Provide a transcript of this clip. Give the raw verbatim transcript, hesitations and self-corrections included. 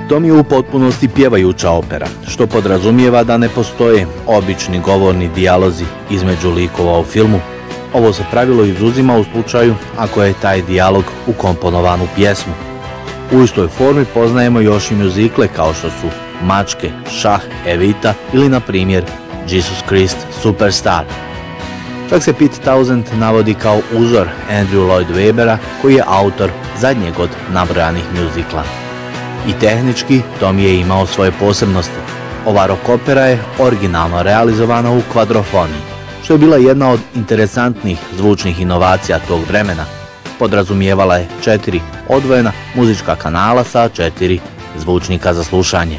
Tom je u potpunosti pjevajuća opera, što podrazumijeva da ne postoje obični govorni dijalozi između likova u filmu. Ovo se pravilo izuzima u slučaju ako je taj dijalog ukomponovan u pjesmu. U istoj formi poznajemo još i mjuzikle kao što su Mačke, Šah, Evita ili na primjer Jesus Christ Superstar. Čak se Pete Townshend navodi kao uzor Andrew Lloyd Webbera koji je autor zadnjeg od nabrojanih mjuzikla. I tehnički Tom je imao svoje posebnosti. Ova rock opera je originalno realizovana u kvadrofoniji, što je bila jedna od interesantnih zvučnih inovacija tog vremena. Podrazumijevala je četiri odvojena muzička kanala sa četiri zvučnika za slušanje.